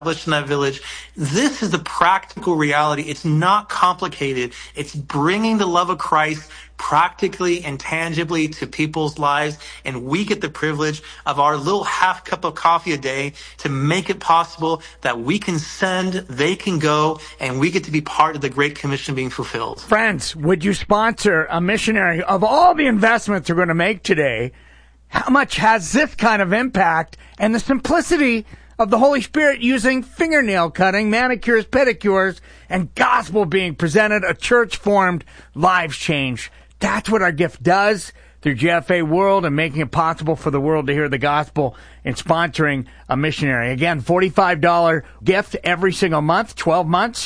in that village. This is the practical reality. It's not complicated. It's bringing the love of Christ practically and tangibly to people's lives. And we get the privilege of our little half cup of coffee a day to make it possible that we can send, they can go, and we get to be part of the Great Commission being fulfilled. Friends, would you sponsor a missionary? Of all the investments we're going to make today, how much has this kind of impact and the simplicity of the Holy Spirit using fingernail cutting, manicures, pedicures, and gospel being presented, a church formed, lives changed? That's what our gift does through GFA World and making it possible for the world to hear the gospel and sponsoring a missionary. Again, $45 gift every single month, 12 months.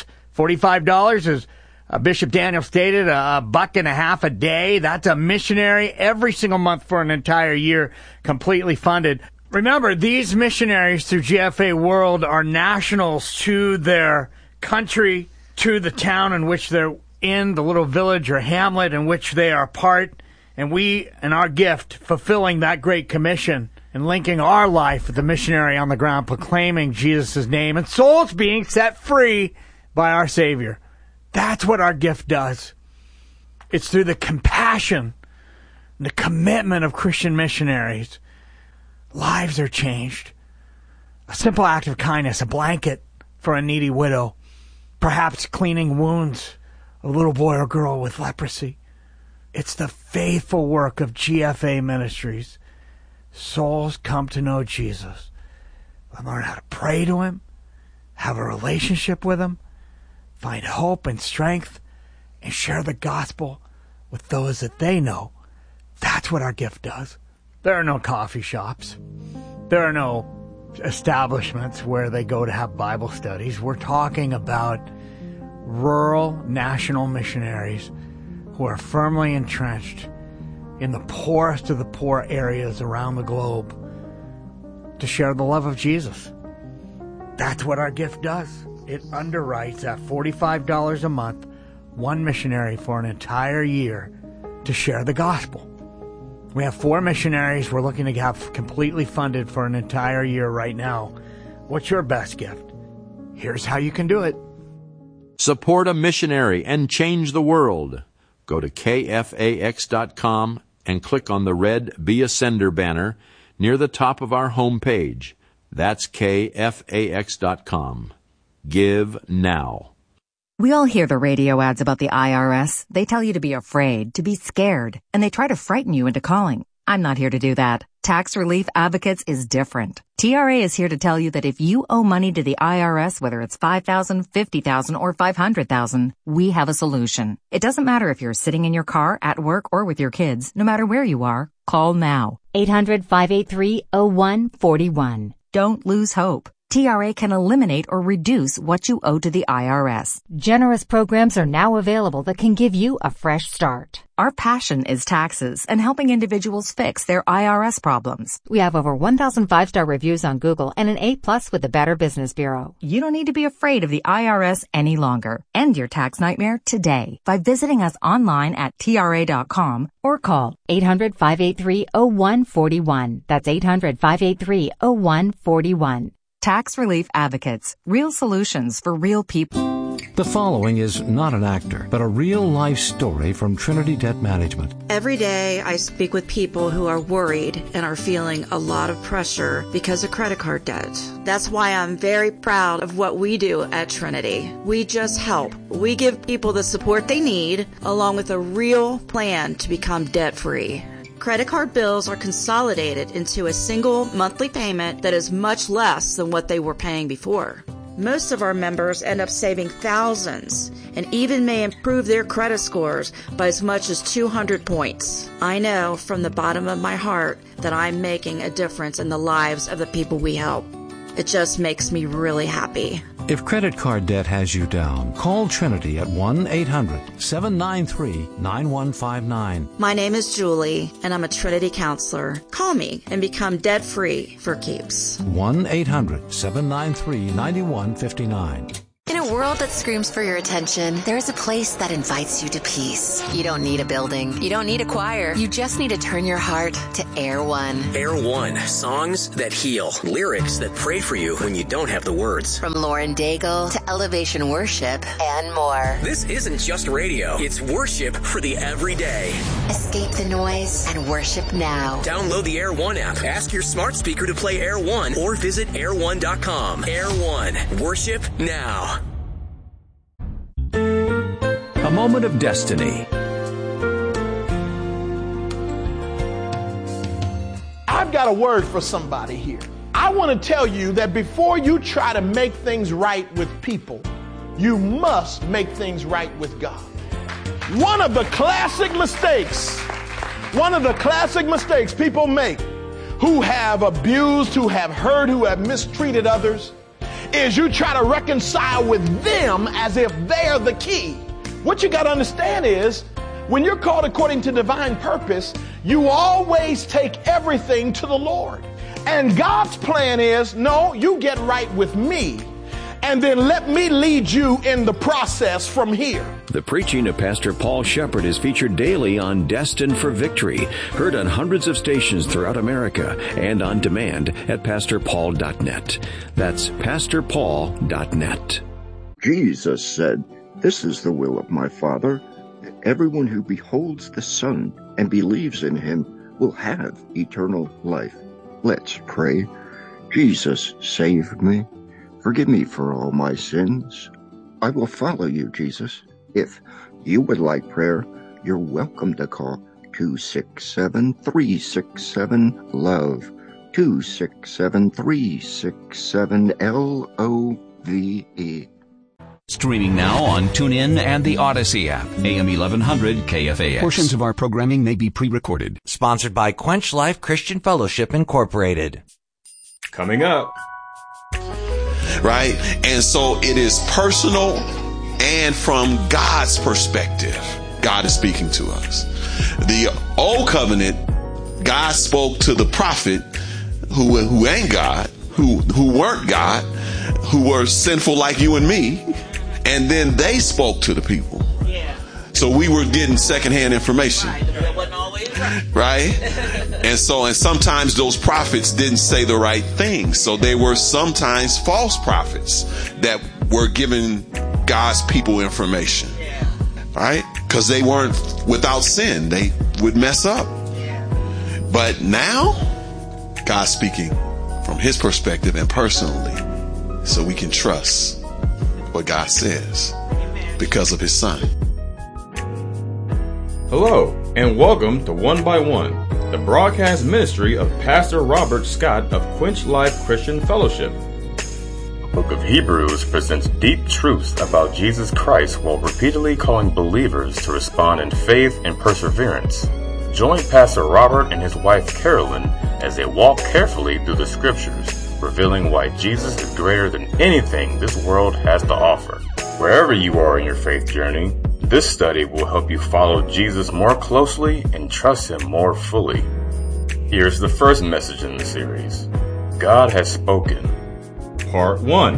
$45 is, Bishop Daniel stated, $1.50 a day. That's a missionary every single month for an entire year, completely funded. Remember, these missionaries through GFA World are nationals to their country, to the town in which they're in, the little village or hamlet in which they are part. And we, in our gift, fulfilling that great commission and linking our life with the missionary on the ground, proclaiming Jesus' name and souls being set free by our Savior. That's what our gift does. It's through the compassion and the commitment of Christian missionaries. Lives are changed. A simple act of kindness, a blanket for a needy widow, perhaps cleaning wounds of a little boy or girl with leprosy. It's the faithful work of GFA Ministries. Souls come to know Jesus. Learn how to pray to Him, have a relationship with Him, find hope and strength, and share the gospel with those that they know. That's what our gift does. There are no coffee shops. There are no establishments where they go to have Bible studies. We're talking about rural national missionaries who are firmly entrenched in the poorest of the poor areas around the globe to share the love of Jesus. That's what our gift does. It underwrites at $45 a month, one missionary for an entire year to share the gospel. We have 4 missionaries we're looking to have completely funded for an entire year right now. What's your best gift? Here's how you can do it. Support a missionary and change the world. Go to kfax.com and click on the red Be a Sender banner near the top of our homepage. That's kfax.com. Give now. We all hear the radio ads about the IRS. They tell you to be afraid, to be scared, and they try to frighten you into calling. I'm not here to do that. Tax Relief Advocates is different. TRA is here to tell you that if you owe money to the IRS, whether it's $5,000, $50,000, or $500,000, we have a solution. It doesn't matter if you're sitting in your car, at work, or with your kids. No matter where you are, call now. 800-583-0141. Don't lose hope. TRA can eliminate or reduce what you owe to the IRS. Generous programs are now available that can give you a fresh start. Our passion is taxes and helping individuals fix their IRS problems. We have over 1,000 5-star reviews on Google and an A+ with the Better Business Bureau. You don't need to be afraid of the IRS any longer. End your tax nightmare today by visiting us online at TRA.com or call 800-583-0141. That's 800-583-0141. Tax Relief Advocates. Real solutions for real people. The following is not an actor, but a real-life story from Trinity Debt Management. Every day I speak with people who are worried and are feeling a lot of pressure because of credit card debt. That's why I'm very proud of what we do at Trinity. We just help. We give people the support they need, along with a real plan to become debt-free. Credit card bills are consolidated into a single monthly payment that is much less than what they were paying before. Most of our members end up saving thousands and even may improve their credit scores by as much as 200 points. I know from the bottom of my heart that I'm making a difference in the lives of the people we help. It just makes me really happy. If credit card debt has you down, call Trinity at 1-800-793-9159. My name is Julie, and I'm a Trinity counselor. Call me and become debt-free for keeps. 1-800-793-9159. In a a world that screams for your attention, there's a place that invites you to peace. You don't need a building. You don't need a choir. You just need to turn your heart to Air One. Air One. Songs that heal. Lyrics that pray for you when you don't have the words. From Lauren Daigle to Elevation Worship and more. This isn't just radio. It's worship for the everyday. Escape the noise and worship now. Download the Air One app. Ask your smart speaker to play Air One or visit air1.com. Air One. Worship now. A moment of destiny. I've got a word for somebody here. I want to tell you that before you try to make things right with people, you must make things right with God. One of the classic mistakes people make who have abused, who have hurt, who have mistreated others is you try to reconcile with them as if they're the key. What you got to understand is when you're called according to divine purpose, you always take everything to the Lord. And God's plan is, no, you get right with me, and then let me lead you in the process from here. The preaching of Pastor Paul Shepard is featured daily on Destined for Victory, heard on hundreds of stations throughout America and on demand at pastorpaul.net. That's pastorpaul.net. Jesus said, "This is the will of my Father, that everyone who beholds the Son and believes in him will have eternal life." Let's pray. Jesus, save me. Forgive me for all my sins. I will follow you, Jesus. If you would like prayer, you're welcome to call 267-367-LOVE, 267-367-LOVE. Streaming now on TuneIn and the Odyssey app, AM 1100 KFAX. Portions of our programming may be pre-recorded. Sponsored by Quench Life Christian Fellowship Incorporated. Coming up. Right? And so it is personal, and from God's perspective, God is speaking to us. The old covenant, God spoke to the prophet who ain't God, who weren't God, who were sinful like you and me, and then they spoke to the people. So we were getting secondhand information. Right? And sometimes those prophets didn't say the right things. So they were sometimes false prophets that were giving God's people information. Right? Because they weren't without sin. They would mess up. But now, God's speaking from his perspective and personally. So we can trust what God says because of his Son. Hello, and welcome to One by One, the broadcast ministry of Pastor Robert Scott of Quench Life Christian Fellowship. The book of Hebrews presents deep truths about Jesus Christ while repeatedly calling believers to respond in faith and perseverance. Join Pastor Robert and his wife Carolyn as they walk carefully through the scriptures, revealing why Jesus is greater than anything this world has to offer. Wherever you are in your faith journey, this study will help you follow Jesus more closely and trust him more fully. Here's the first message in the series. God has spoken. Part 1.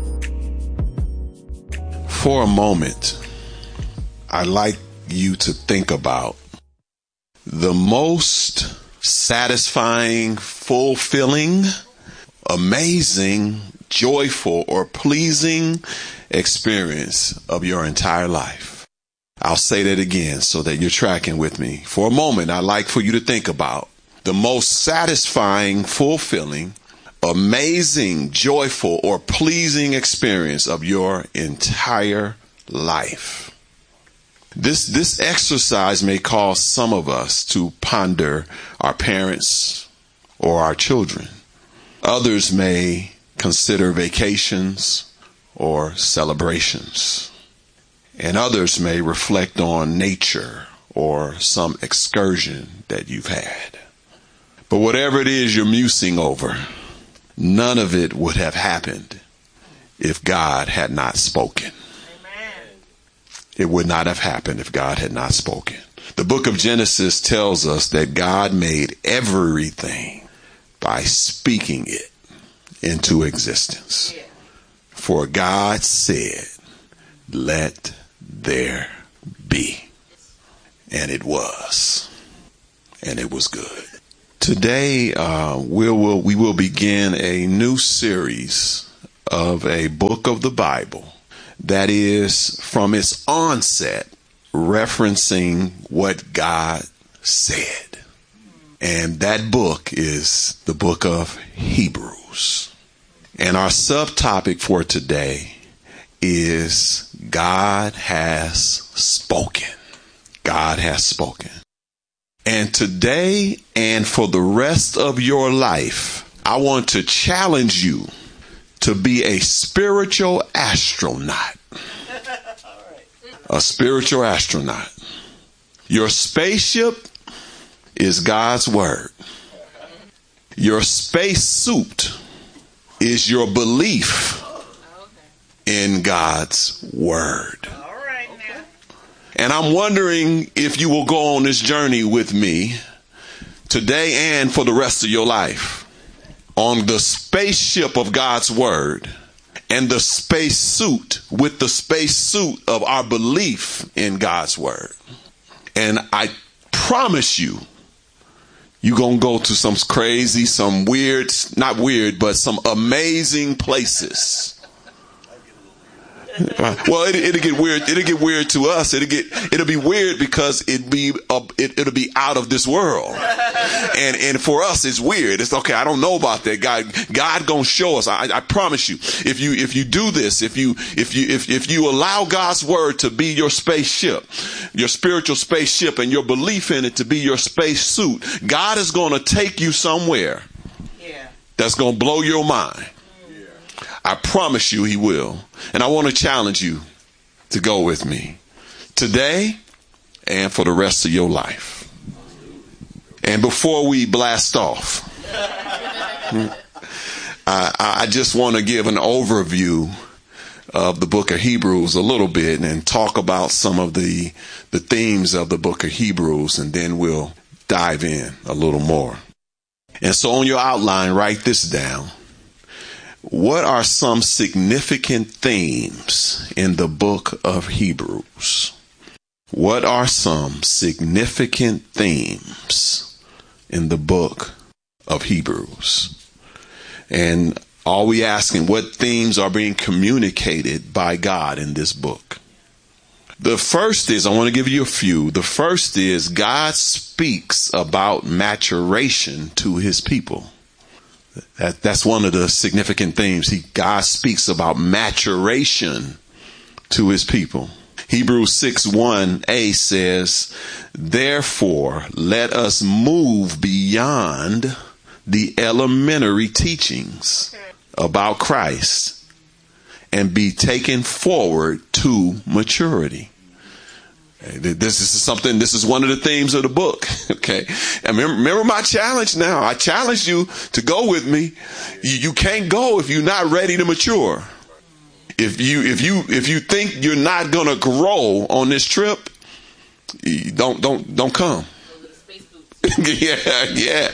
For a moment, I'd like you to think about the most satisfying, fulfilling, amazing, joyful, or pleasing experience of your entire life. I'll say that again so that you're tracking with me. For a moment, I'd like for you to think about the most satisfying, fulfilling, amazing, joyful, or pleasing experience of your entire life. This exercise may cause some of us to ponder our parents or our children. Others may consider vacations or celebrations. And others may reflect on nature or some excursion that you've had. But whatever it is you're musing over, none of it would have happened if God had not spoken. It would not have happened if God had not spoken. The book of Genesis tells us that God made everything by speaking it into existence. For God said, let there be. And it was. And it was good. Today, we will begin a new series of a book of the Bible that is, from its onset, referencing what God said. And that book is the book of Hebrews. And our subtopic for today is God has spoken. God has spoken. And today and for the rest of your life, I want to challenge you to be a spiritual astronaut. A spiritual astronaut. Your spaceship is God's word. Your space suit is your belief in God's word. And I'm wondering if you will go on this journey with me today and for the rest of your life on the spaceship of God's word and the space suit with the space suit of our belief in God's word. And I promise you, you're going to go to some crazy, some weird, not weird, but some amazing places. Well, it'll get weird. It'll get weird to us. It'll be weird because it'll be out of this world. And for us, it's weird. It's okay. I don't know about that. God gonna show us. I promise you. If you do this, if you allow God's word to be your spaceship, your spiritual spaceship, and your belief in it to be your space suit, God is gonna take you somewhere. That's gonna blow your mind. I promise you he will. And I want to challenge you to go with me today and for the rest of your life. And before we blast off, I just want to give an overview of the book of Hebrews a little bit and talk about some of the themes of the book of Hebrews, and then we'll dive in a little more. And so on your outline, write this down. What are some significant themes in the book of Hebrews? What are some significant themes in the book of Hebrews? And are we asking what themes are being communicated by God in this book? The first is, I want to give you a few. The first is God speaks about maturation to his people. That's one of the significant themes. God speaks about maturation to his people. Hebrews 6:1a says, therefore, let us move beyond the elementary teachings about Christ and be taken forward to maturity. This is one of the themes of the book. Okay. And remember my challenge now. I challenge you to go with me. You can't go if you're not ready to mature. If you think you're not going to grow on this trip, don't come. Yeah.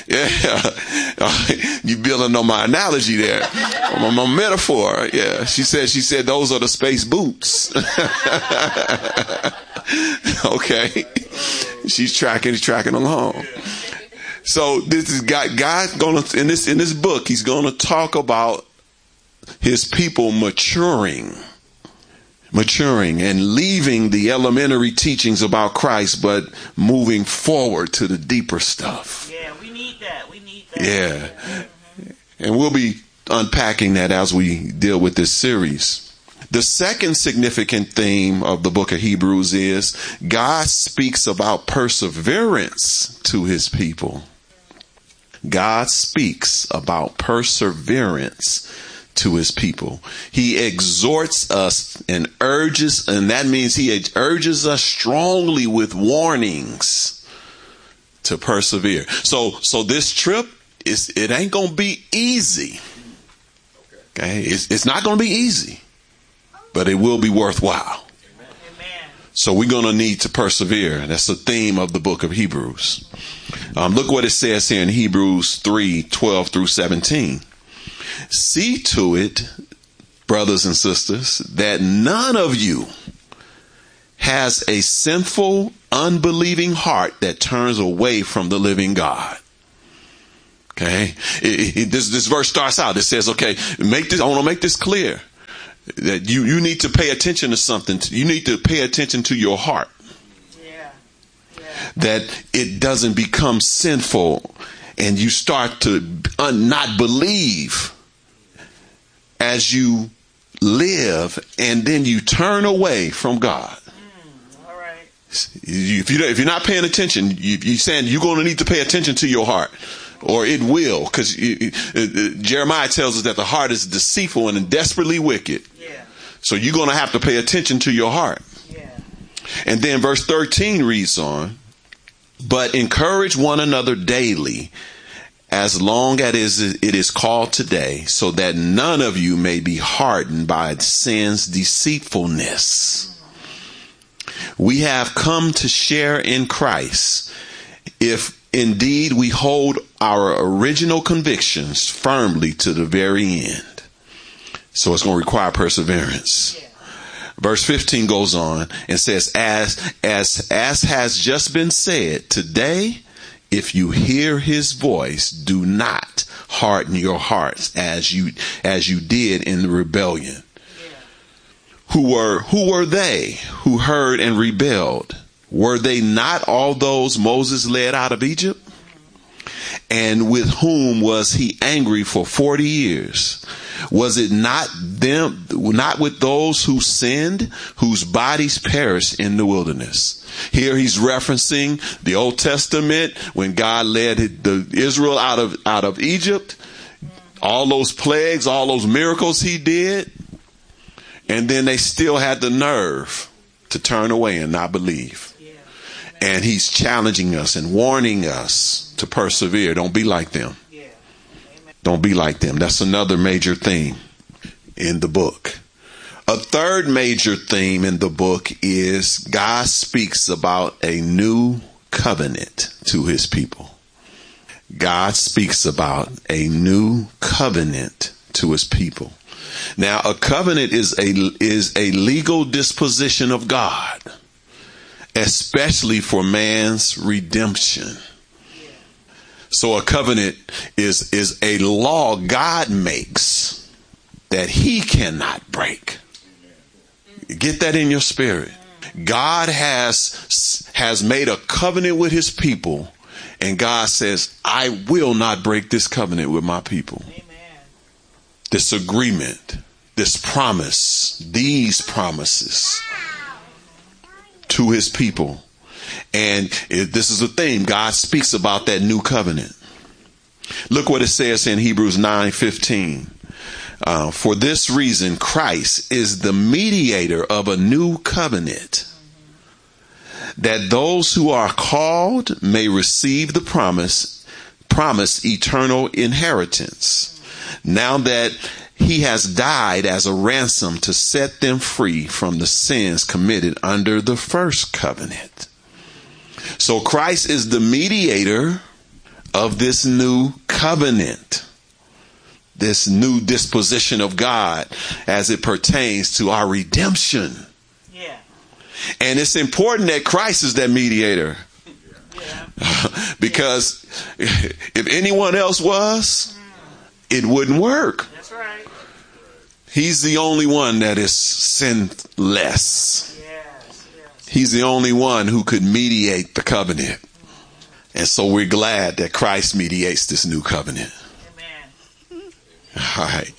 You building on my analogy there. My metaphor. Yeah. She said those are the space boots. Okay. She's tracking along. So this is God's gonna in this book, he's gonna talk about his people maturing and leaving the elementary teachings about Christ, but moving forward to the deeper stuff. Yeah, we need that. Yeah. And we'll be unpacking that as we deal with this series. The second significant theme of the book of Hebrews is God speaks about perseverance to his people. God speaks about perseverance to his people. He exhorts us and urges, and that means he urges us strongly with warnings to persevere. So this trip it ain't gonna be easy. Okay, it's not gonna be easy, but it will be worthwhile. So we're gonna need to persevere. That's the theme of the book of Hebrews. Look what it says here in Hebrews 3:12 through 17. See to it brothers and sisters, that none of you has a sinful, unbelieving heart that turns away from the living God. Okay. This verse starts out. It says, okay, I want to make this clear that you need to pay attention to something. You need to pay attention to your heart. That it doesn't become sinful and you start to not believe as you live, and then you turn away from God. All right. If you're not paying attention, you're saying you're going to need to pay attention to your heart, or it will, because Jeremiah tells us that the heart is deceitful and desperately wicked. Yeah. So you're going to have to pay attention to your heart. Yeah. And then verse 13 reads on, but encourage one another daily, as long as it is called today, so that none of you may be hardened by sin's deceitfulness. We have come to share in Christ, if indeed we hold our original convictions firmly to the very end. So it's going to require perseverance. Yeah. Verse 15 goes on and says, as has just been said, today, if you hear his voice, do not harden your hearts as you did in the rebellion. Yeah. Who were they who heard and rebelled? Were they not all those Moses led out of Egypt? And with whom was he angry for 40 years? Was it not with those who sinned, whose bodies perished in the wilderness? Here he's referencing the Old Testament when God led the Israel out of Egypt, all those plagues, all those miracles he did, and then they still had the nerve to turn away and not believe. And he's challenging us and warning us to persevere. Don't be like them. Don't be like them. That's another major theme in the book. A third major theme in the book is God speaks about a new covenant to his people. God speaks about a new covenant to his people. Now, a covenant is a legal disposition of God, especially for man's redemption. So a covenant is a law God makes that he cannot break. Get that in your spirit. God has made a covenant with his people, and God says, I will not break this covenant with my people. Amen. This agreement, this promise, these promises to his people. And this is the theme. God speaks about that new covenant. Look what it says in Hebrews 9:15. For this reason, Christ is the mediator of a new covenant, that those who are called may receive the promised eternal inheritance, now that he has died as a ransom to set them free from the sins committed under the first covenant. So Christ is the mediator of this new covenant, this new disposition of God as it pertains to our redemption. Yeah. And it's important that Christ is that mediator. Yeah. Because if anyone else was, it wouldn't work. That's right. He's the only one that is sinless. He's the only one who could mediate the covenant. And so we're glad that Christ mediates this new covenant. Amen. All right.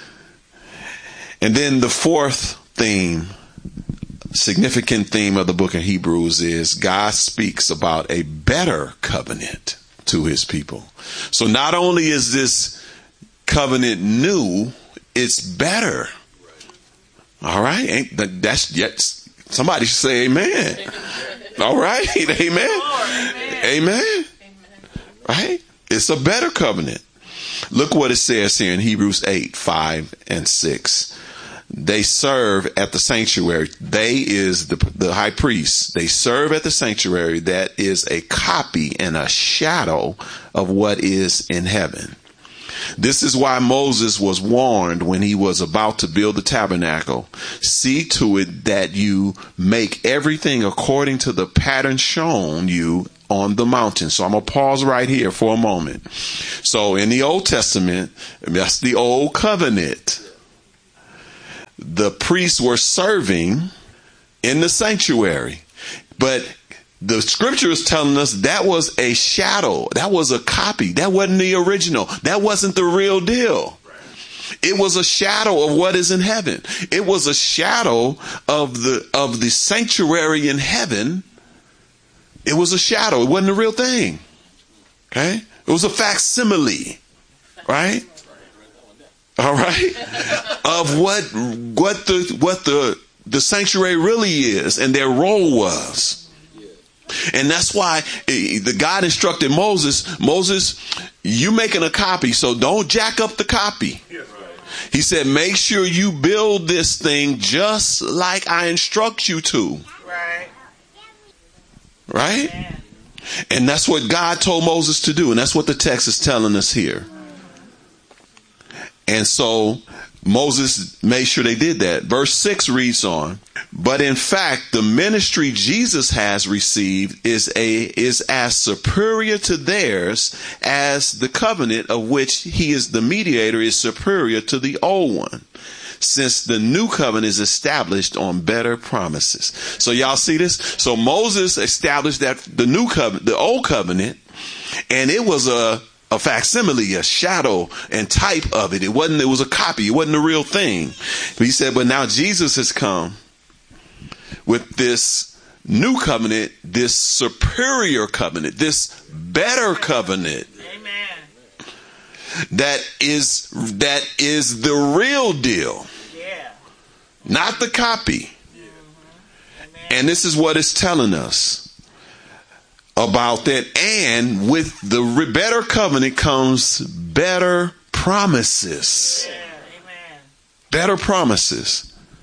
And then the fourth theme, significant theme of the book of Hebrews is God speaks about a better covenant to his people. So not only is this covenant new, it's better. All right. That's yet. Somebody should say amen. All right. Amen. Amen. Right? It's a better covenant. Look what it says here in Hebrews 8:5 and 6. They serve at the sanctuary. They is the high priest. They serve at the sanctuary that is a copy and a shadow of what is in heaven. This is why Moses was warned when he was about to build the tabernacle. See to it that you make everything according to the pattern shown you on the mountain. So I'm going to pause right here for a moment. So in the Old Testament, that's the Old Covenant. The priests were serving in the sanctuary, but the scripture is telling us that was a shadow. That was a copy. That wasn't the original. That wasn't the real deal. It was a shadow of what is in heaven. It was a shadow of the sanctuary in heaven. It was a shadow. It wasn't the real thing. Okay? It was a facsimile. Right? All right? Of what the sanctuary really is and their role was. And that's why the God instructed Moses, you making a copy, so don't jack up the copy. He said, make sure you build this thing just like I instruct you to. Right? And that's what God told Moses to do. And that's what the text is telling us here. And so Moses made sure they did that. Verse 6 reads on, but in fact, the ministry Jesus has received is as superior to theirs as the covenant of which he is the mediator is superior to the old one, since the new covenant is established on better promises. So y'all see this? So Moses established that the new covenant, the old covenant, and it was a facsimile, a shadow and type of it. It was a copy. It wasn't the real thing. But he said, but now Jesus has come with this new covenant, this superior covenant, this better covenant. Amen. That is the real deal. Yeah. Not the copy. And this is what it's telling us about that. And with the better covenant comes better promises. Amen. Better promises.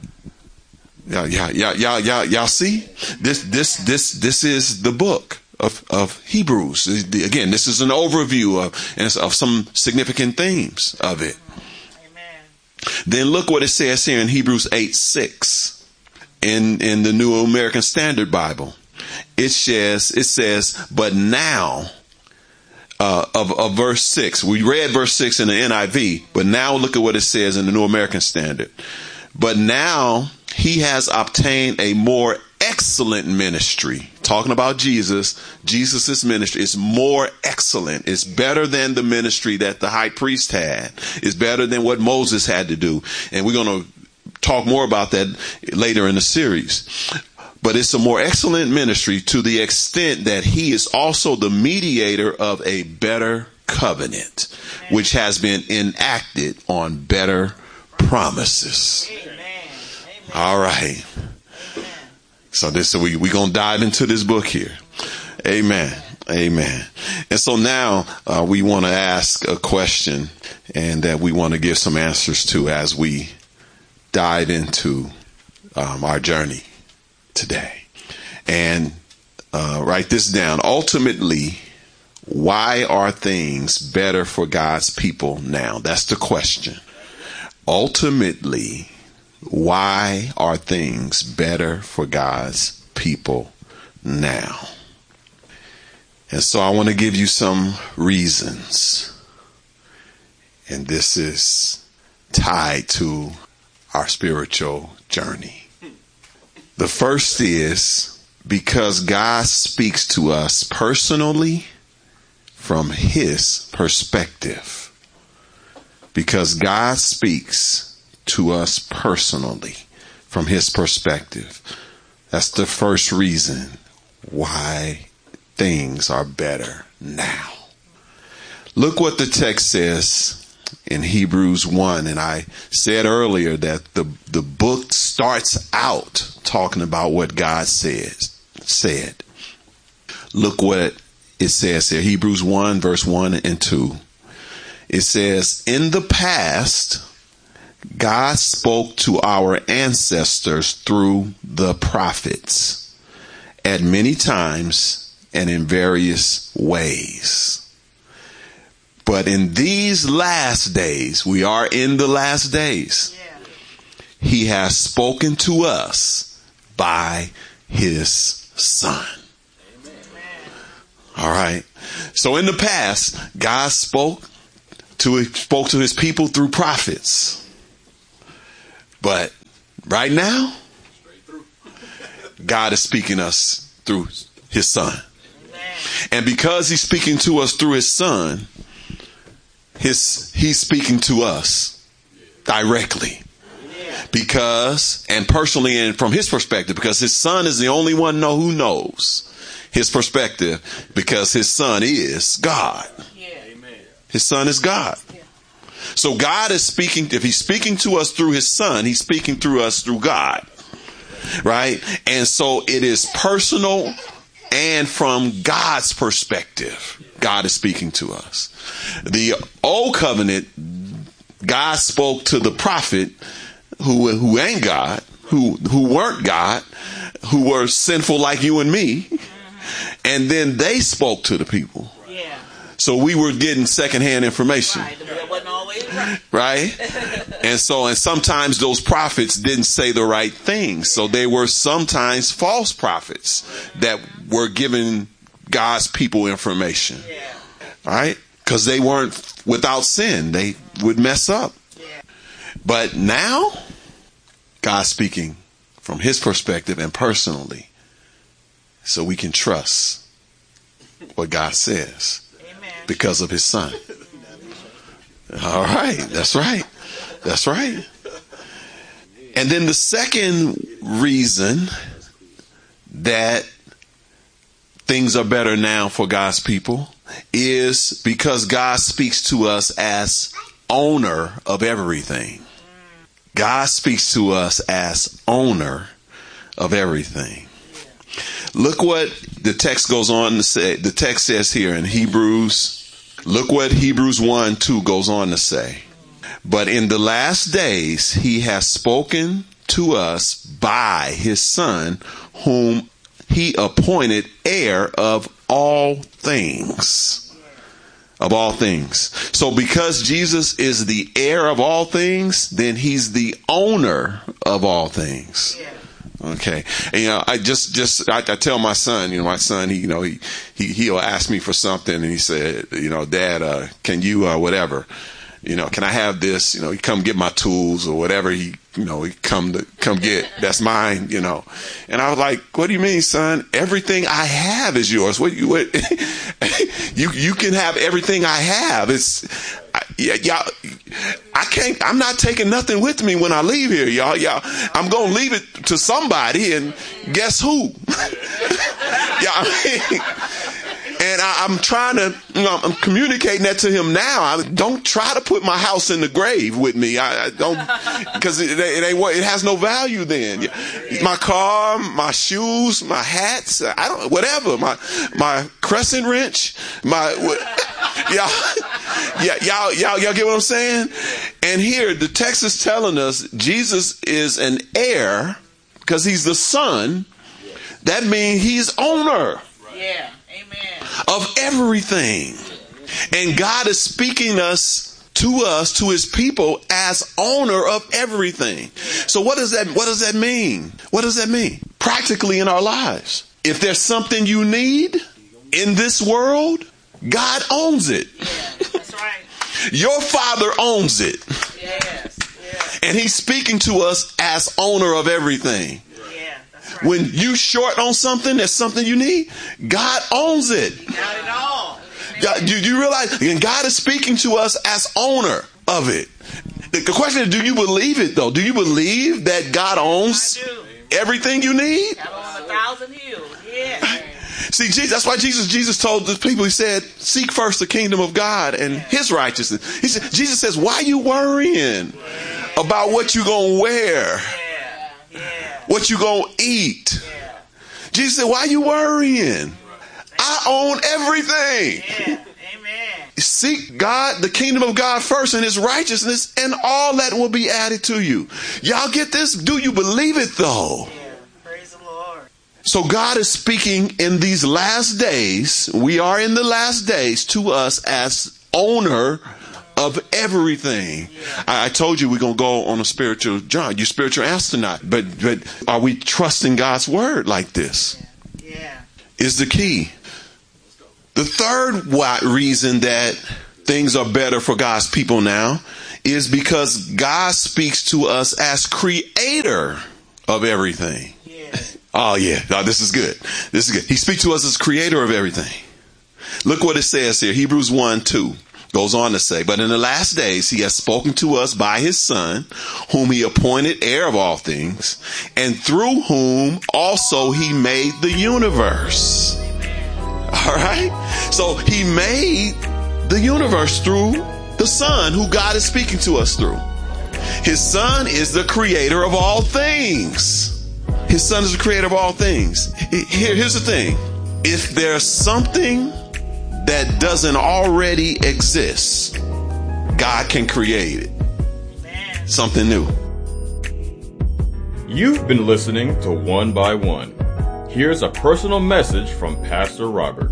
Y'all see? This is the book of Hebrews. Again, this is an overview of some significant themes of it. Amen. Then look what it says here in Hebrews 8:6 in the New American Standard Bible. It says, but now, of verse 6, we read verse 6 in the NIV, but now look at what it says in the New American Standard. But now he has obtained a more excellent ministry. Talking about Jesus's ministry is more excellent. It's better than the ministry that the high priest had. It's better than what Moses had to do. And we're going to talk more about that later in the series. But it's a more excellent ministry to the extent that he is also the mediator of a better covenant, which has been enacted on better promises. Amen. All right. So we're going to dive into this book here. Amen. Amen. And so now we want to ask a question and that we want to give some answers to as we dive into our journey today. And write this down. Ultimately, why are things better for God's people now? That's the question. Ultimately, why are things better for God's people now? And so I want to give you some reasons. And this is tied to our spiritual journey. The first is because God speaks to us personally from his perspective. Because God speaks to us personally from his perspective. That's the first reason why things are better now. Look what the text says in Hebrews 1. And I said earlier that the book starts out talking about what God said. Look what it says here. Hebrews 1 verse 1 and 2. It says, in the past, God spoke to our ancestors through the prophets at many times and in various ways. But in these last days, we are in the last days. He has spoken to us by his Son. All right. So in the past, God spoke to his people through prophets. But right now, God is speaking us through his Son. And because he's speaking to us through his Son, he's speaking to us directly. Because, and personally and from his perspective, because his Son is the only one who knows his perspective, because his Son is God. His Son is God. So God is speaking, if he's speaking to us through his Son, he's speaking through us through God. Right? And so it is personal, and from God's perspective, God is speaking to us. The old covenant, God spoke to the prophet who ain't God, who weren't God, who were sinful like you and me. And then they spoke to the people. So we were getting secondhand information. Right? And sometimes those prophets didn't say the right things. So they were sometimes false prophets that were giving God's people information. Right? Because they weren't without sin. They would mess up. But now, God's speaking from his perspective and personally. So we can trust what God says because of his Son. All right. That's right. That's right. And then the second reason that things are better now for God's people is because God speaks to us as owner of everything. God speaks to us as owner of everything. Look what the text goes on to say. The text says here in Hebrews, look what Hebrews 1:2 goes on to say. But in the last days, he has spoken to us by his Son, whom he appointed heir of all things. Of all things. So because Jesus is the heir of all things, then he's the owner of all things. Okay. And, I tell my son, my son, he'll ask me for something, and he said, Dad, can you, whatever, can I have this? He come get my tools or whatever he come get. That's mine, And I was like, what do you mean, son? Everything I have is yours. What you can have everything I have. I'm not taking nothing with me when I leave here, y'all. I'm going to leave it to somebody, and guess who? And I'm trying to, I'm communicating that to him now. I don't try to put my house in the grave with me. I don't, because it has no value then. My car, my shoes, my hats, whatever. My crescent wrench, y'all get what I'm saying? And here the text is telling us Jesus is an heir because he's the Son. That means he's owner. Yeah. Of everything. And God is speaking to his people as owner of everything. So what does that mean? What does that mean? Practically in our lives. If there's something you need in this world, God owns it. Yeah, that's right. Your Father owns it. Yes. Yes. And he's speaking to us as owner of everything. When you short on something, there's something you need, God owns it. Not at all. You realize? And God is speaking to us as owner of it. The question is, do you believe it, though? Do you believe that God owns everything you need? God owns 1,000 hills. Yeah. See, that's why Jesus told the people, he said, seek first the kingdom of God and his righteousness. Jesus says, why are you worrying about what you're going to wear? What you gonna eat? Yeah. Jesus said, why are you worrying? I own everything. Yeah. Amen. Seek God, the kingdom of God first and his righteousness, and all that will be added to you. Y'all get this? Do you believe it though? Yeah. Praise the Lord. So God is speaking in these last days. We are in the last days to us as owner of everything. I told you we're going to go on a spiritual journey. You spiritual astronaut. But are we trusting God's word like this? Yeah. Is the key. The third reason that things are better for God's people now is because God speaks to us as creator of everything. Yeah. Oh, yeah. No, this is good. This is good. He speaks to us as creator of everything. Look what it says here. Hebrews 1:2 goes on to say, but in the last days, he has spoken to us by his son, whom he appointed heir of all things, and through whom also he made the universe. All right. So he made the universe through the son who God is speaking to us through. His son is the creator of all things. His son is the creator of all things. Here's the thing. If there's something that doesn't already exist, God can create it. Something new. You've been listening to One by One. Here's a personal message from Pastor Robert.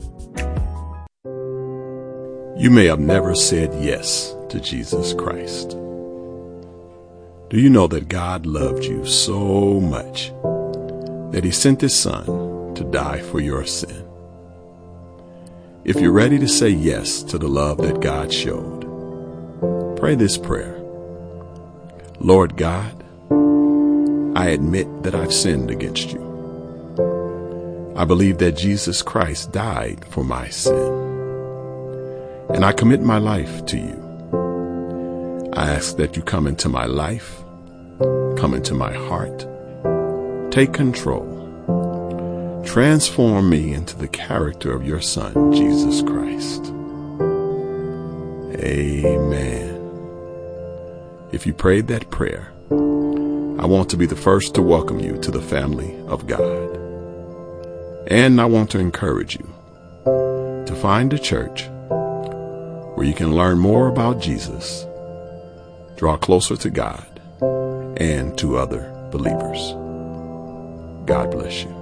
You may have never said yes to Jesus Christ. Do you know that God loved you so much that he sent his son to die for your sin? If you're ready to say yes to the love that God showed, pray this prayer. Lord God, I admit that I've sinned against you. I believe that Jesus Christ died for my sin, and I commit my life to you. I ask that you come into my life, come into my heart, take control, transform me into the character of your Son, Jesus Christ. Amen. If you prayed that prayer, I want to be the first to welcome you to the family of God. And I want to encourage you to find a church where you can learn more about Jesus, draw closer to God, and to other believers. God bless you.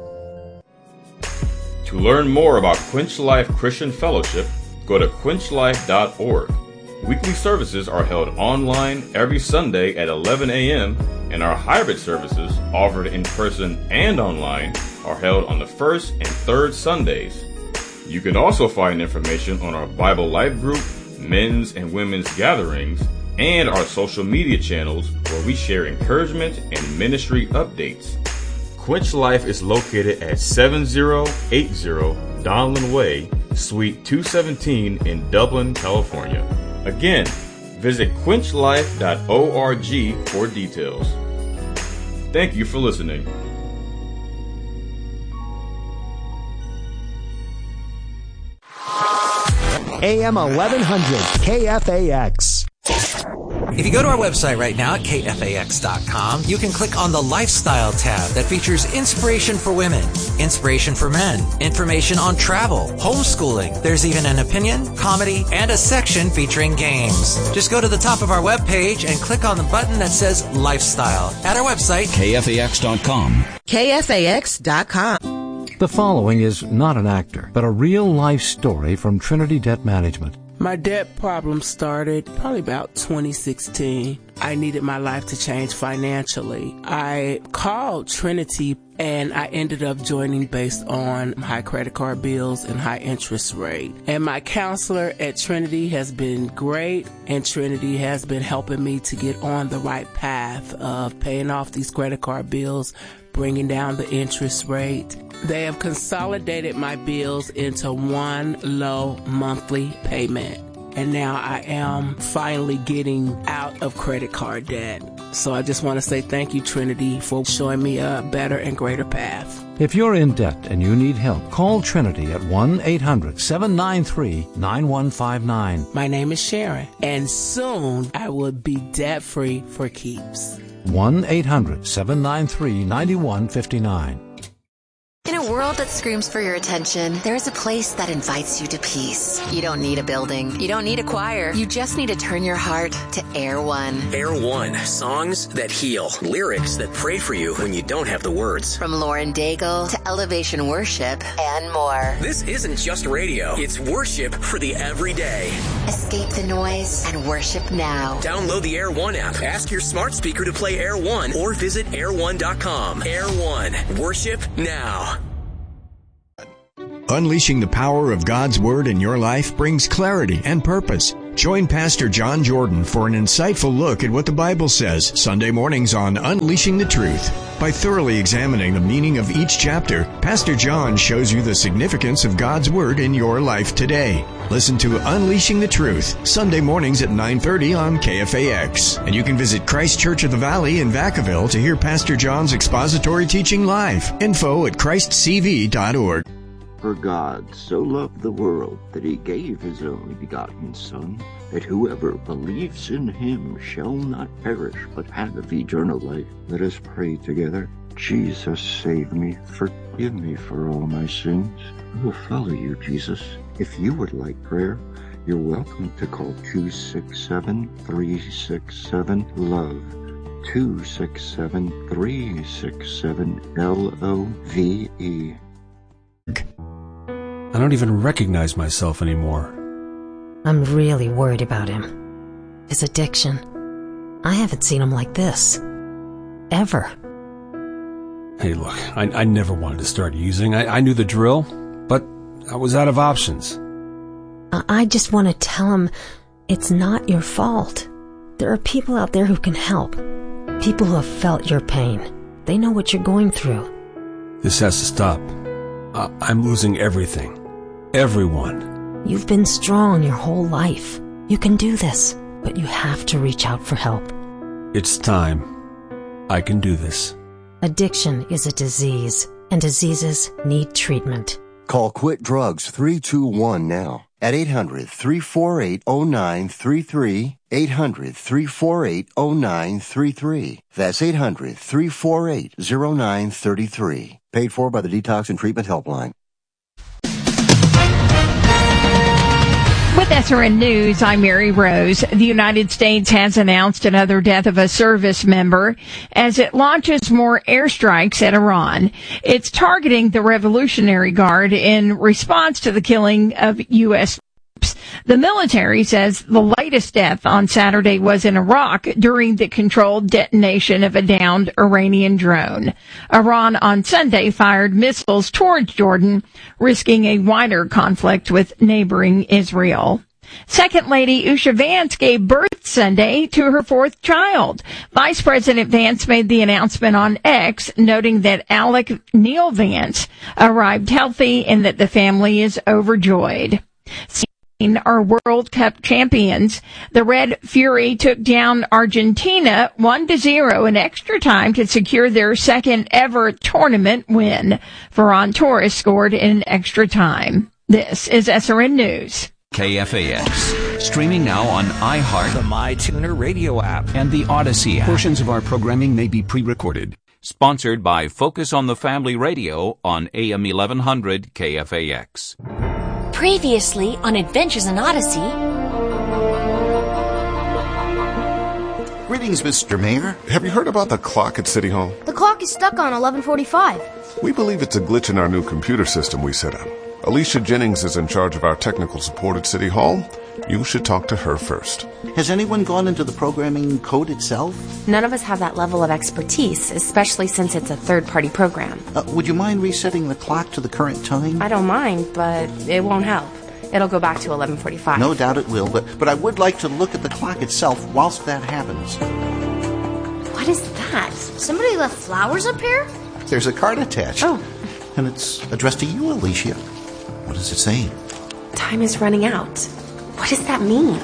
To learn more about Quench Life Christian Fellowship, go to quenchlife.org. Weekly services are held online every Sunday at 11 a.m., and our hybrid services, offered in person and online, are held on the first and third Sundays. You can also find information on our Bible Life group, men's and women's gatherings, and our social media channels where we share encouragement and ministry updates. Quench Life is located at 7080 Donlin Way, Suite 217 in Dublin, California. Again, visit quenchlife.org for details. Thank you for listening. AM 1100 KFAX. If you go to our website right now at kfax.com, you can click on the Lifestyle tab that features inspiration for women, inspiration for men, information on travel, homeschooling. There's even an opinion, comedy, and a section featuring games. Just go to the top of our webpage and click on the button that says Lifestyle at our website, kfax.com. kfax.com. The following is not an actor, but a real-life story from Trinity Debt Management. My debt problem started probably about 2016. I needed my life to change financially. I called Trinity and I ended up joining based on high credit card bills and high interest rate. And my counselor at Trinity has been great, and Trinity has been helping me to get on the right path of paying off these credit card bills, bringing down the interest rate. They have consolidated my bills into one low monthly payment. And now I am finally getting out of credit card debt. So I just want to say thank you, Trinity, for showing me a better and greater path. If you're in debt and you need help, call Trinity at 1-800-793-9159. My name is Sharon, and soon I will be debt-free for keeps. 1-800-793-9159. In a world world that screams for your attention, there is a place that invites you to peace. You don't need a building. You don't need a choir. You just need to turn your heart to Air One. Air One. Songs that heal. Lyrics that pray for you when you don't have the words. From Lauren Daigle to Elevation Worship and more. This isn't just radio. It's worship for the everyday. Escape the noise and worship now. Download the Air One app. Ask your smart speaker to play Air One or visit air1.com. Air One. Worship now. Unleashing the power of God's Word in your life brings clarity and purpose. Join Pastor John Jordan for an insightful look at what the Bible says Sunday mornings on Unleashing the Truth. By thoroughly examining the meaning of each chapter, Pastor John shows you the significance of God's Word in your life today. Listen to Unleashing the Truth, Sunday mornings at 9:30 on KFAX. And you can visit Christ Church of the Valley in Vacaville to hear Pastor John's expository teaching live. Info at christcv.org. For God so loved the world that he gave his only begotten Son, that whoever believes in him shall not perish, but have eternal life. Let us pray together. Jesus, save me. Forgive me for all my sins. I will follow you, Jesus. If you would like prayer, you're welcome to call 267-367-LOVE. 267-367-LOVE. I don't even recognize myself anymore. I'm really worried about him. His addiction. I haven't seen him like this. Ever. Hey, look, I never wanted to start using. I knew the drill, but I was out of options. I just want to tell him it's not your fault. There are people out there who can help. People who have felt your pain. They know what you're going through. This has to stop. I'm losing everything. Everyone. You've been strong your whole life. You can do this, but you have to reach out for help. It's time. I can do this. Addiction is a disease, and diseases need treatment. Call Quit Drugs 321 now at 800-348-0933, 800-348-0933. That's 800-348-0933. Paid for by the Detox and Treatment Helpline. With SRN News, I'm Mary Rose. The United States has announced another death of a service member as it launches more airstrikes at Iran. It's targeting the Revolutionary Guard in response to the killing of U.S. troops. The military says the latest death on Saturday was in Iraq during the controlled detonation of a downed Iranian drone. Iran on Sunday fired missiles towards Jordan, risking a wider conflict with neighboring Israel. Second Lady Usha Vance gave birth Sunday to her fourth child. Vice President Vance made the announcement on X, noting that Alec Neil Vance arrived healthy and that the family is overjoyed. Are World Cup champions. The Red Fury took down Argentina 1-0 in extra time to secure their second ever tournament win. Ferran Torres scored in extra time. This is SRN News. KFAX. Streaming now on iHeart, the MyTuner radio app, and the Odyssey app. Portions of our programming may be pre-recorded. Sponsored by Focus on the Family Radio on AM 1100 KFAX. Previously on Adventures in Odyssey. Greetings, Mr. Mayor. Have you heard about the clock at City Hall? The clock is stuck on 11:45. We believe it's a glitch in our new computer system we set up. Alicia Jennings is in charge of our technical support at City Hall. You should talk to her first. Has anyone gone into the programming code itself? None of us have that level of expertise, especially since it's a third-party program. Would you mind resetting the clock to the current time? I don't mind, but it won't help. It'll go back to 11:45. No doubt it will, but I would like to look at the clock itself whilst that happens. What is that? Somebody left flowers up here? There's a card attached. Oh. And it's addressed to you, Alicia. What does it say? Time is running out. What does that mean?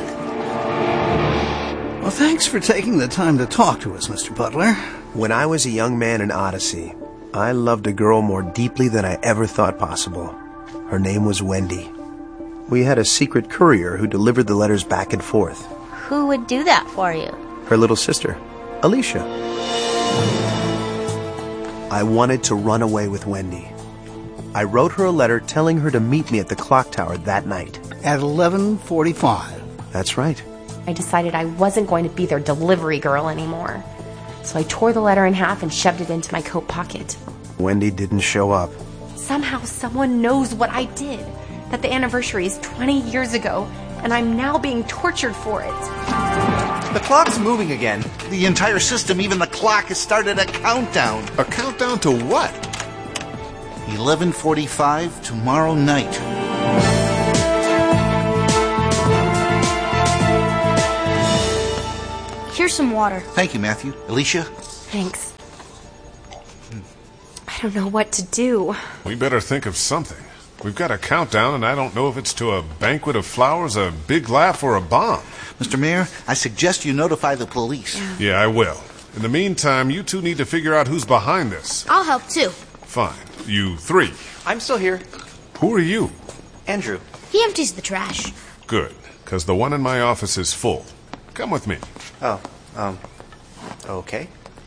Well, thanks for taking the time to talk to us, Mr. Butler. When I was a young man in Odyssey, I loved a girl more deeply than I ever thought possible. Her name was Wendy. We had a secret courier who delivered the letters back and forth. Who would do that for you? Her little sister, Alicia. I wanted to run away with Wendy. I wrote her a letter telling her to meet me at the clock tower that night. At 11:45. That's right. I decided I wasn't going to be their delivery girl anymore. So I tore the letter in half and shoved it into my coat pocket. Wendy didn't show up. Somehow someone knows what I did. That the anniversary is 20 years ago, and I'm now being tortured for it. The clock's moving again. The entire system, even the clock, has started a countdown. A countdown to what? 11:45 tomorrow night. Here's some water. Thank you, Matthew. Alicia? Thanks. I don't know what to do. We better think of something. We've got a countdown, and I don't know if it's to a banquet of flowers, a big laugh, or a bomb. Mr. Mayor, I suggest you notify the police. Yeah, I will. In the meantime, you two need to figure out who's behind this. I'll help too. Fine. You three. I'm still here. Who are you? Andrew. He empties the trash. Good, because the one in my office is full. Come with me. Oh, okay.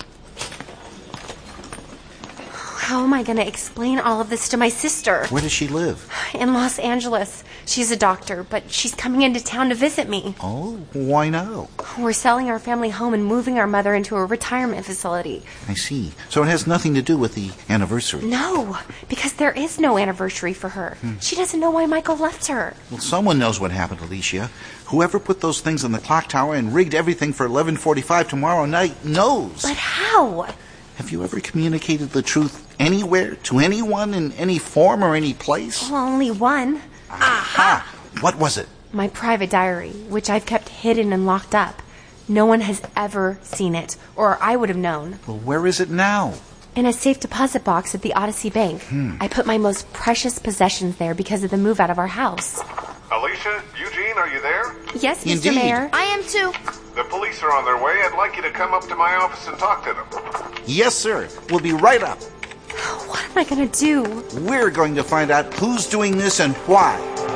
How am I going to explain all of this to my sister? Where does she live? In Los Angeles. She's a doctor, but she's coming into town to visit me. Oh, why now? We're selling our family home and moving our mother into a retirement facility. I see. So it has nothing to do with the anniversary? No, because there is no anniversary for her. She doesn't know why Michael left her. Well, someone knows what happened, Alicia. Whoever put those things in the clock tower and rigged everything for 11:45 tomorrow night knows. But how? Have you ever communicated the truth anywhere, to anyone, in any form or any place? Well, only one. Aha! What was it? My private diary, which I've kept hidden and locked up. No one has ever seen it, or I would have known. Well, where is it now? In a safe deposit box at the Odyssey Bank. I put my most precious possessions there because of the move out of our house. Alicia, Eugene, are you there? Yes, Mr. Indeed. Mayor. I am too. The police are on their way. I'd like you to come up to my office and talk to them. Yes, sir. We'll be right up. What am I going to do? We're going to find out who's doing this and why.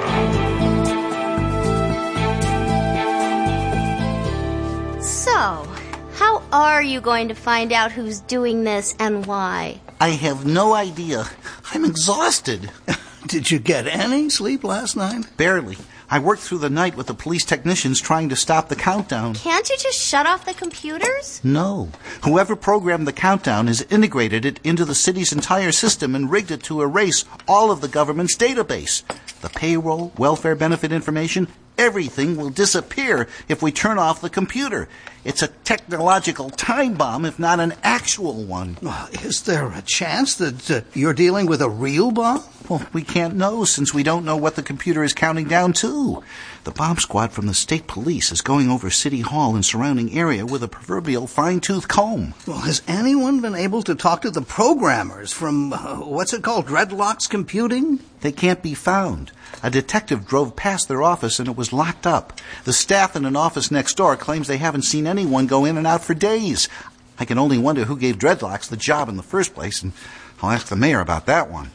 So, how are you going to find out who's doing this and why? I have no idea. I'm exhausted. Did you get any sleep last night? Barely. I worked through the night with the police technicians trying to stop the countdown. Can't you just shut off the computers? No. Whoever programmed the countdown has integrated it into the city's entire system and rigged it to erase all of the government's database. The payroll, welfare benefit information, everything will disappear if we turn off the computer. It's a technological time bomb, if not an actual one. Is there a chance that you're dealing with a real bomb? Well, we can't know since we don't know what the computer is counting down to. The bomb squad from the state police is going over City Hall and surrounding area with a proverbial fine-tooth comb. Well, has anyone been able to talk to the programmers from, what's it called, Dreadlocks Computing? They can't be found. A detective drove past their office and it was locked up. The staff in an office next door claims they haven't seen anyone go in and out for days. I can only wonder who gave Dreadlocks the job in the first place, and I'll ask the mayor about that one.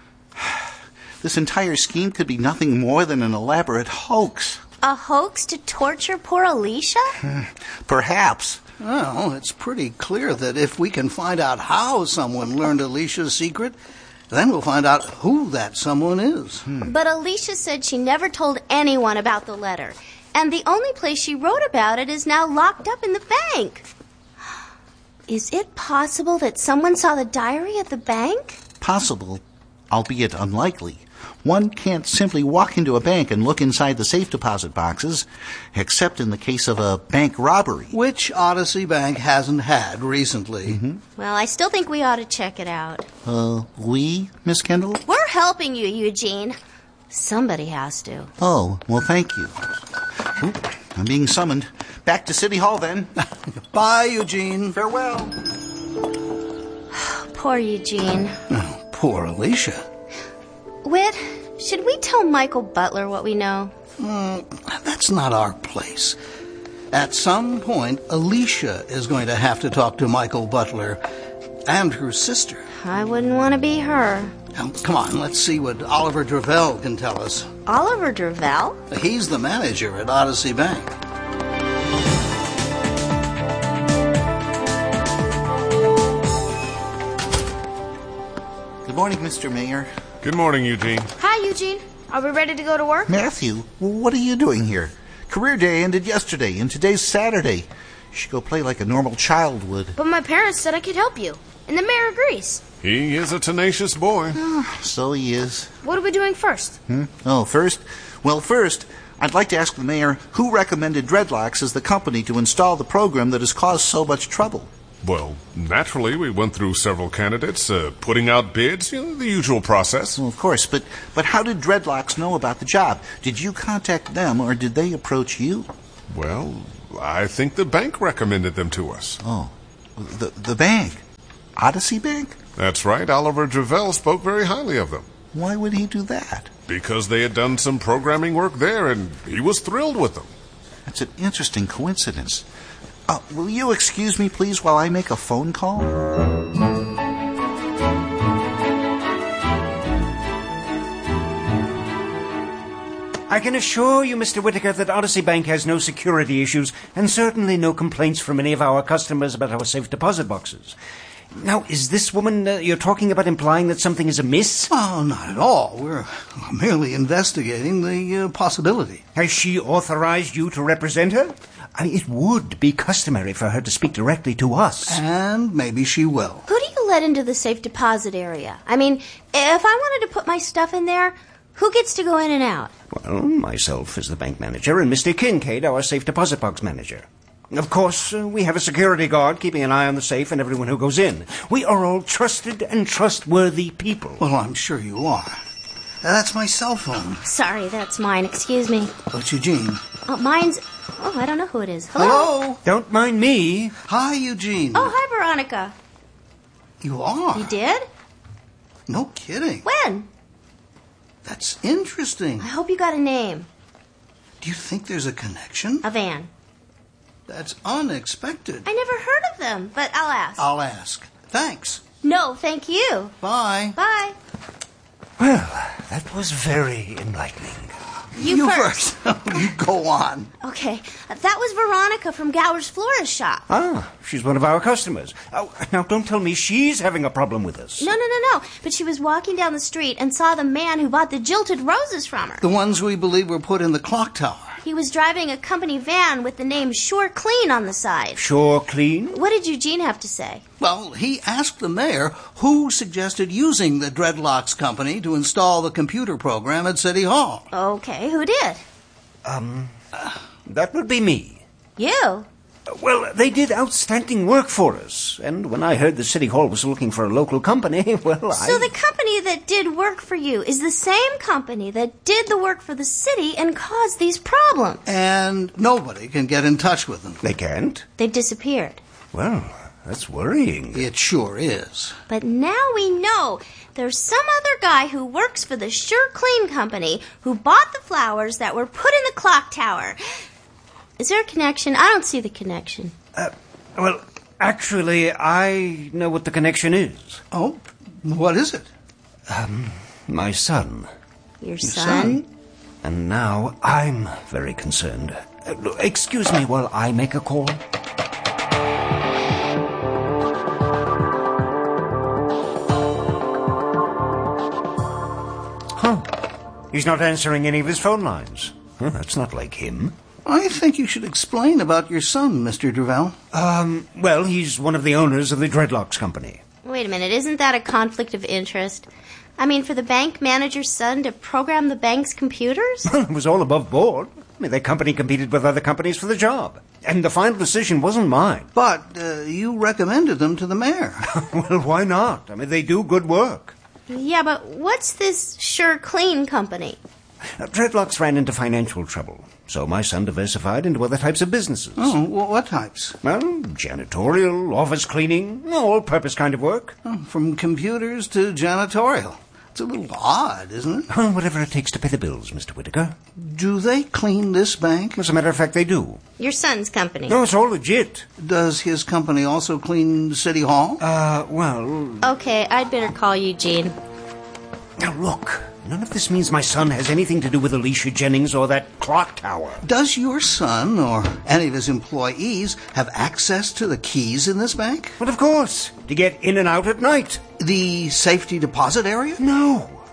This entire scheme could be nothing more than an elaborate hoax. A hoax to torture poor Alicia? Perhaps. Well, it's pretty clear that if we can find out how someone learned Alicia's secret, then we'll find out who that someone is. But Alicia said she never told anyone about the letter. And the only place she wrote about it is now locked up in the bank. Is it possible that someone saw the diary at the bank? Possible, albeit unlikely. One can't simply walk into a bank and look inside the safe deposit boxes, except in the case of a bank robbery. Which Odyssey Bank hasn't had recently. Well, I still think we ought to check it out. We, Miss Kendall? We're helping you, Eugene. Somebody has to. Oh, well, thank you. Oop, I'm being summoned. Back to City Hall, then. Bye, Eugene. Farewell. Poor Eugene. Oh, poor Alicia. Whit, should we tell Michael Butler what we know? That's not our place. At some point, Alicia is going to have to talk to Michael Butler and her sister. I wouldn't want to be her. Now, come on, let's see what Oliver Dravell can tell us. Oliver Dravell? He's the manager at Odyssey Bank. Good morning, Mr. Mayor. Good morning, Eugene. Hi, Eugene. Are we ready to go to work? Matthew, what are you doing here? Career day ended yesterday, and today's Saturday. You should go play like a normal child would. But my parents said I could help you, and the mayor agrees. He is a tenacious boy. So he is. What are we doing first? First? Well, first, I'd like to ask the mayor who recommended Dreadlocks as the company to install the program that has caused so much trouble. Well, naturally, we went through several candidates, putting out bids, the usual process. Well, of course, but how did Dreadlocks know about the job? Did you contact them, or did they approach you? Well, I think the bank recommended them to us. Oh, the bank? Odyssey Bank? That's right. Oliver Dravell spoke very highly of them. Why would he do that? Because they had done some programming work there, and he was thrilled with them. That's an interesting coincidence. Will you excuse me, please, while I make a phone call? I can assure you, Mr. Whitaker, that Odyssey Bank has no security issues and certainly no complaints from any of our customers about our safe deposit boxes. Now, is this woman you're talking about implying that something is amiss? Oh, not at all. We're merely investigating the possibility. Has she authorized you to represent her? It would be customary for her to speak directly to us. And maybe she will. Who do you let into the safe deposit area? I mean, if I wanted to put my stuff in there, who gets to go in and out? Well, myself as the bank manager and Mr. Kincaid, our safe deposit box manager. Of course, we have a security guard keeping an eye on the safe and everyone who goes in. We are all trusted and trustworthy people. Well, I'm sure you are. That's my cell phone. Sorry, that's mine. Excuse me. But Eugene. Mine's... Oh, I don't know who it is. Hello? Don't mind me. Hi, Eugene. Oh, hi, Veronica. You are? You did? No kidding. When? That's interesting. I hope you got a name. Do you think there's a connection? A van. That's unexpected. I never heard of them, but I'll ask. I'll ask. Thanks. No, thank you. Bye. Bye. Well, that was very enlightening. You first. You go on. Okay. That was Veronica from Gower's Florist Shop. Ah, she's one of our customers. Oh, now don't tell me she's having a problem with us. No. But she was walking down the street and saw the man who bought the jilted roses from her. The ones we believe were put in the clock tower. He was driving a company van with the name Sure Clean on the side. Sure Clean? What did Eugene have to say? Well, he asked the mayor who suggested using the Dreadlocks company to install the computer program at City Hall. Okay, who did? That would be me. You? Well, they did outstanding work for us. And when I heard the City Hall was looking for a local company, well, So the company that did work for you is the same company that did the work for the city and caused these problems. And nobody can get in touch with them. They can't? They've disappeared. Well, that's worrying. It sure is. But now we know there's some other guy who works for the Sure Clean company who bought the flowers that were put in the clock tower. Is there a connection? I don't see the connection. Well, actually, I know what the connection is. Oh, what is it? My son. Your son? And now I'm very concerned. Excuse me while I make a call. Huh. He's not answering any of his phone lines. Well, that's not like him. I think you should explain about your son, Mr. Dravell. Well, he's one of the owners of the Dreadlocks company. Wait a minute, isn't that a conflict of interest? I mean, for the bank manager's son to program the bank's computers? It was all above board. The company competed with other companies for the job. And the final decision wasn't mine. But you recommended them to the mayor. Well, why not? They do good work. Yeah, but what's this Sure Clean company? Dreadlocks ran into financial trouble, so my son diversified into other types of businesses. Oh, what types? Well, janitorial, office cleaning, all-purpose kind of work. Oh, from computers to janitorial. It's a little odd, isn't it? Well, whatever it takes to pay the bills, Mr. Whitaker. Do they clean this bank? As a matter of fact, they do. Your son's company? No, it's all legit. Does his company also clean City Hall? Well... Okay, I'd better call Eugene. Now, look... None of this means my son has anything to do with Alicia Jennings or that clock tower. Does your son or any of his employees have access to the keys in this bank? Well, of course. To get in and out at night. The safety deposit area? No.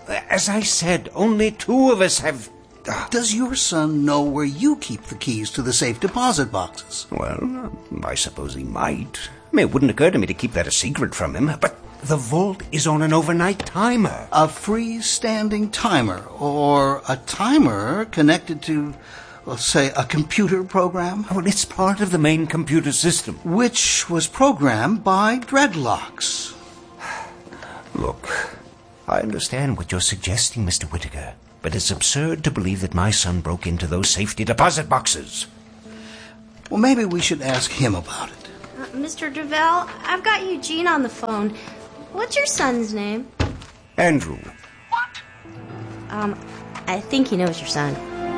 as I said, only 2 of us have... Does your son know where you keep the keys to the safe deposit boxes? Well, I suppose he might. I mean, it wouldn't occur to me to keep that a secret from him, but the vault is on an overnight timer. A freestanding timer, or a timer connected to, let's say, a computer program? Well, it's part of the main computer system. Which was programmed by Dreadlocks. Look, I understand what you're suggesting, Mr. Whittaker, but it's absurd to believe that my son broke into those safety deposit boxes. Well, maybe we should ask him about it. Mr. Duval, I've got Eugene on the phone. What's your son's name? Andrew. What? I think he knows your son.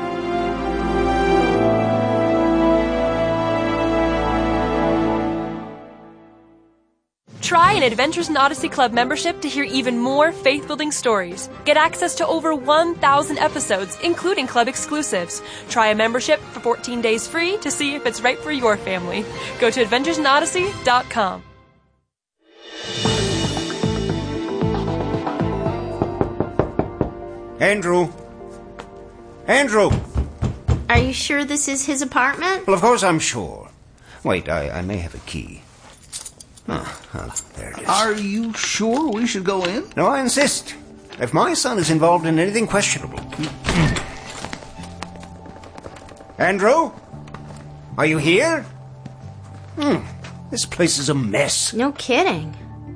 Try an Adventures in Odyssey Club membership to hear even more faith-building stories. Get access to over 1,000 episodes, including club exclusives. Try a membership for 14 days free to see if it's right for your family. Go to adventuresinodyssey.com. Andrew! Andrew! Are you sure this is his apartment? Well, of course I'm sure. Wait, I may have a key. Oh, there it is. Are you sure we should go in? No, I insist. If my son is involved in anything questionable... Andrew? Are you here? This place is a mess. No kidding.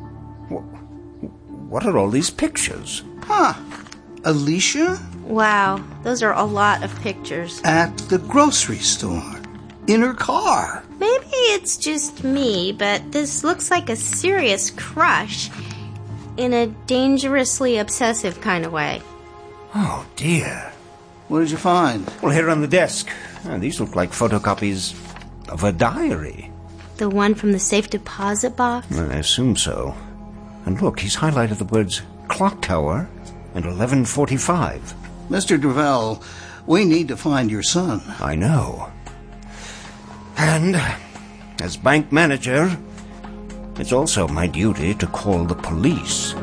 What are all these pictures? Alicia? Wow, those are a lot of pictures. At the grocery store. In her car. Maybe it's just me, but this looks like a serious crush in a dangerously obsessive kind of way. Oh, dear. What did you find? Well, here on the desk. These look like photocopies of a diary. The one from the safe deposit box? I assume so. And look, he's highlighted the words clock tower and 11:45. Mr. Duval, we need to find your son. I know. And, as bank manager, it's also my duty to call the police.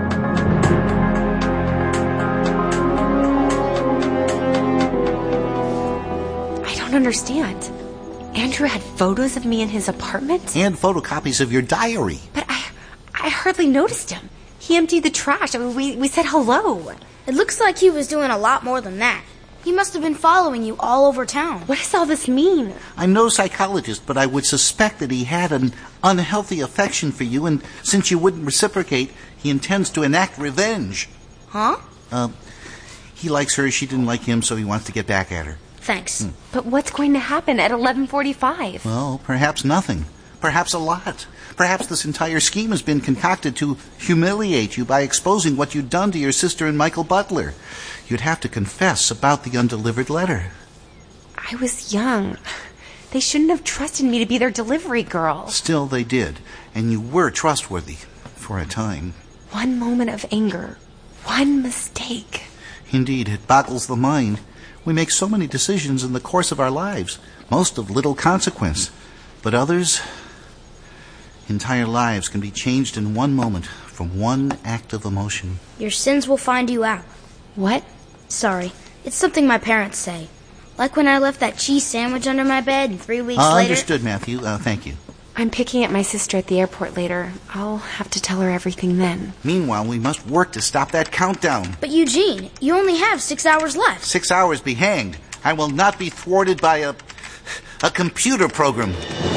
I don't understand. Andrew had photos of me in his apartment? And photocopies of your diary. But I hardly noticed him. He emptied the trash. I mean, we said hello. It looks like he was doing a lot more than that. He must have been following you all over town. What does all this mean? I'm no psychologist, but I would suspect that he had an unhealthy affection for you, and since you wouldn't reciprocate, he intends to enact revenge. Huh? He likes her, she didn't like him, so he wants to get back at her. Thanks. But what's going to happen at 11:45? Well, perhaps nothing. Perhaps a lot. Perhaps this entire scheme has been concocted to humiliate you by exposing what you'd done to your sister and Michael Butler. You'd have to confess about the undelivered letter. I was young. They shouldn't have trusted me to be their delivery girl. Still, they did, and you were trustworthy for a time. One moment of anger. One mistake. Indeed, it boggles the mind. We make so many decisions in the course of our lives, most of little consequence. But others, entire lives can be changed in one moment from one act of emotion. Your sins will find you out. What? Sorry. It's something my parents say. Like when I left that cheese sandwich under my bed and 3 weeks later... Understood, Matthew. Thank you. I'm picking up my sister at the airport later. I'll have to tell her everything then. Meanwhile, we must work to stop that countdown. But Eugene, you only have 6 hours left. 6 hours be hanged. I will not be thwarted by a computer program.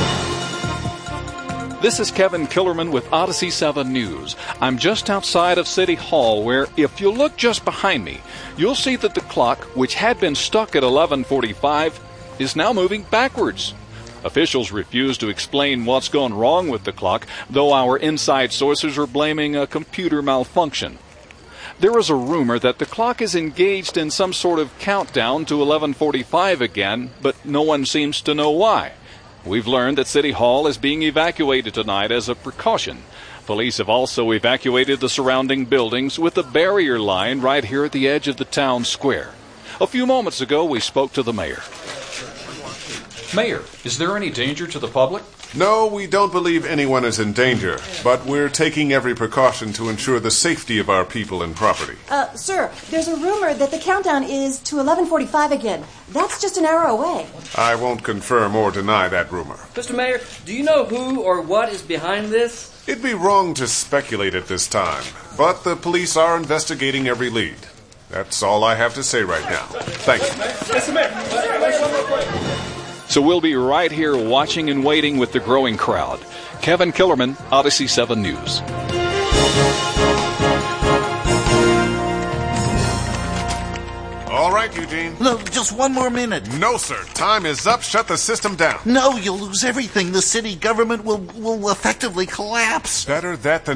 This is Kevin Killerman with Odyssey 7 News. I'm just outside of City Hall where, if you look just behind me, you'll see that the clock, which had been stuck at 11:45, is now moving backwards. Officials refuse to explain what's gone wrong with the clock, though our inside sources are blaming a computer malfunction. There is a rumor that the clock is engaged in some sort of countdown to 11:45 again, but no one seems to know why. We've learned that City Hall is being evacuated tonight as a precaution. Police have also evacuated the surrounding buildings with a barrier line right here at the edge of the town square. A few moments ago, we spoke to the mayor. Mayor, is there any danger to the public? No, we don't believe anyone is in danger, but we're taking every precaution to ensure the safety of our people and property. Sir, there's a rumor that the countdown is to 11:45 again. That's just an hour away. I won't confirm or deny that rumor. Mr. Mayor, do you know who or what is behind this? It'd be wrong to speculate at this time, but the police are investigating every lead. That's all I have to say right now. Thank you. Mr. Mayor, So we'll be right here watching and waiting with the growing crowd. Kevin Killerman, Odyssey 7 News. All right, Eugene. No, just one more minute. No, sir. Time is up. Shut the system down. No, you'll lose everything. The city government will effectively collapse. Better that than